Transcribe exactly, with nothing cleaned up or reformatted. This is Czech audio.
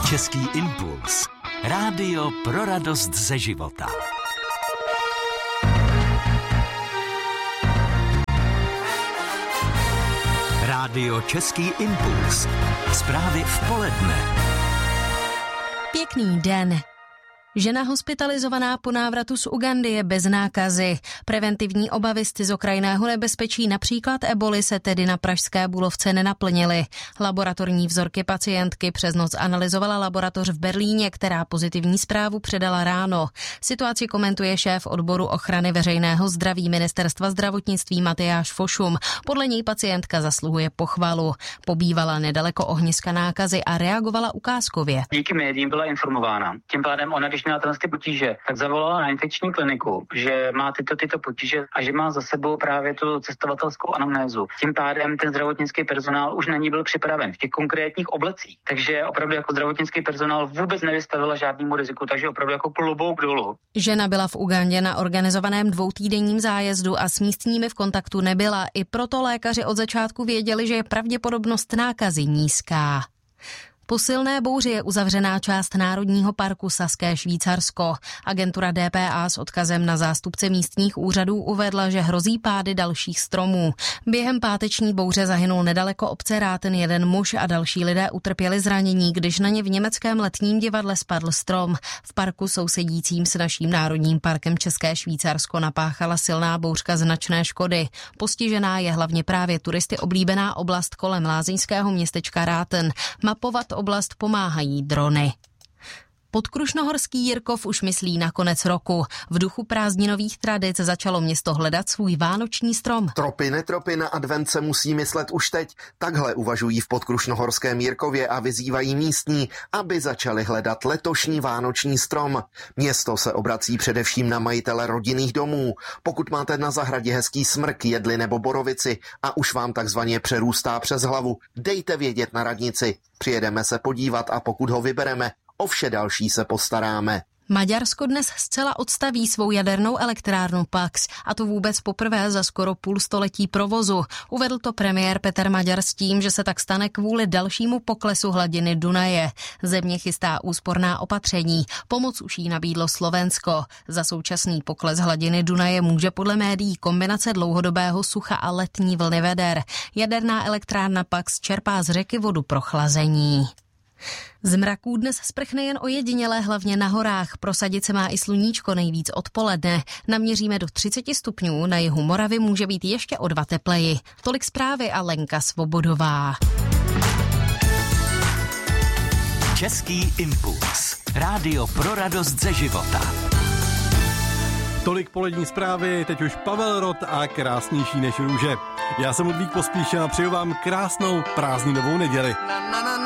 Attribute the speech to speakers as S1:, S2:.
S1: Český impuls. Rádio pro radost ze života. Rádio Český impuls. Zprávy v poledne.
S2: Pěkný den. Žena hospitalizovaná po návratu z Ugandy je bez nákazy. Preventivní obavy z cizokrajného nebezpečí, například eboli, se tedy na pražské Bulovce nenaplnily. Laboratorní vzorky pacientky přes noc analyzovala laboratoř v Berlíně, která pozitivní zprávu předala ráno. Situaci komentuje šéf odboru ochrany veřejného zdraví Ministerstva zdravotnictví Matyáš Fošum. Podle něj pacientka zasluhuje pochvalu. Pobývala nedaleko ohniska nákazy a reagovala ukázkově.
S3: Díky médiím byla informována. Tím pádem ona, když měla ty potíže, tak zavolala na infekční kliniku, že má tyto tyto potíže a že má za sebou právě tu cestovatelskou anamnézu. Tím pádem ten zdravotnický personál už na ní byl připraven v těch konkrétních oblecích. Takže opravdu jako zdravotnický personál vůbec nevystavila žádnému riziku, takže opravdu jako klobouk dolů.
S2: Žena byla v Ugandě na organizovaném dvoutýdenním zájezdu a s místními v kontaktu nebyla. I proto lékaři od začátku věděli, že je pravděpodobnost nákazy nízká. Po silné bouři je uzavřená část Národního parku Saské Švýcarsko. Agentura D P A s odkazem na zástupce místních úřadů uvedla, že hrozí pády dalších stromů. Během páteční bouře zahynul nedaleko obce Ráten jeden muž a další lidé utrpěli zranění, když na ně v německém letním divadle spadl strom. V parku sousedícím s naším Národním parkem České Švýcarsko napáchala silná bouřka značné škody. Postižená je hlavně právě turisty oblíbená oblast kolem lázeňského městečka Ráten. Mapovat oblast pomáhají drony. Podkrušnohorský Jirkov už myslí na konec roku. V duchu prázdninových tradic začalo město hledat svůj vánoční strom.
S4: Tropy, netropy, na advent se musí myslet už teď. Takhle uvažují v Podkrušnohorském Jirkově a vyzývají místní, aby začali hledat letošní vánoční strom. Město se obrací především na majitele rodinných domů. Pokud máte na zahradě hezký smrk, jedli nebo borovici a už vám takzvaně přerůstá přes hlavu, dejte vědět na radnici. Přijedeme se podívat a pokud ho vybereme, o vše další se postaráme.
S2: Maďarsko dnes zcela odstaví svou jadernou elektrárnu Pax, a to vůbec poprvé za skoro půl století provozu. Uvedl to premiér Peter Maďar s tím, že se tak stane kvůli dalšímu poklesu hladiny Dunaje. Země chystá úsporná opatření. Pomoc už jí nabídlo Slovensko. Za současný pokles hladiny Dunaje může podle médií kombinace dlouhodobého sucha a letní vlny veder. Jaderná elektrárna Pax čerpá z řeky vodu pro chlazení. Z mraků dnes sprchne jen ojedinělé, hlavně na horách. Prosadit se má i sluníčko, nejvíc odpoledne. Naměříme do třicet stupňů, na jihu Moravy může být ještě o dva tepleji. Tolik zprávy a Lenka Svobodová.
S1: Český impuls. Rádio pro radost ze života.
S5: Tolik polední zprávy, teď už Pavel Rot a krásnější než růže. Já jsem Ludvík Pospíšil a přeju vám krásnou prázdninovou neděli.